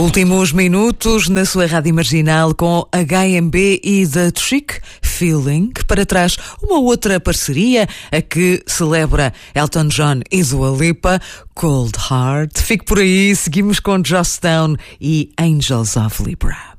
Últimos minutos na sua rádio marginal com HMB e The Trick Feeling, que para trás uma outra parceria, a que celebra Elton John e Dua Lipa, Cold Heart. Fique por aí, seguimos com Joss Stone e Angels of Libra.